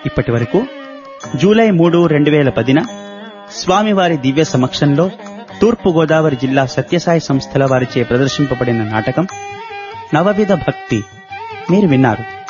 ఇప్పటి వరకు జూలై 3, 2010 స్వామివారి దివ్య సమక్షంలో తూర్పు గోదావరి జిల్లా సత్యసాయి సంస్థల వారిచే ప్రదర్శింపబడిన నాటకం నవవిధ భక్తి మీరు విన్నారు.